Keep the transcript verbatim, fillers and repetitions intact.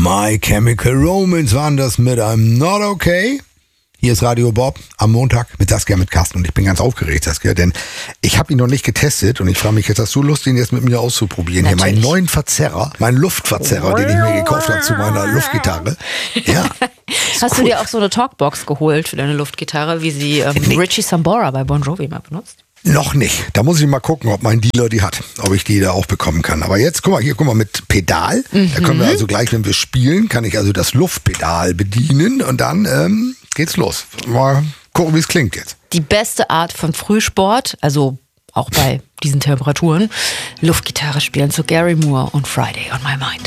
My Chemical Romance waren das mit I'm Not Okay. Hier ist Radio Bob am Montag mit Saskia, mit Carsten, und ich bin ganz aufgeregt, Saskia, denn ich habe ihn noch nicht getestet und ich frage mich jetzt, hast du Lust, ihn jetzt mit mir auszuprobieren? Natürlich. Hier meinen neuen Verzerrer, meinen Luftverzerrer, den ich mir gekauft habe zu meiner Luftgitarre. Ja. Hast cool. du dir auch so eine Talkbox geholt für deine Luftgitarre, wie sie ähm, nee. Richie Sambora bei Bon Jovi mal benutzt? Noch nicht. Da muss ich mal gucken, ob mein Dealer die hat, ob ich die da auch bekommen kann. Aber jetzt, guck mal, hier, guck mal, mit Pedal. Mhm. Da können wir also gleich, wenn wir spielen, kann ich also das Luftpedal bedienen und dann ähm, geht's los. Mal gucken, wie es klingt jetzt. Die beste Art von Frühsport, also auch bei diesen Temperaturen, Luftgitarre spielen zu Gary Moore und Friday on My Mind.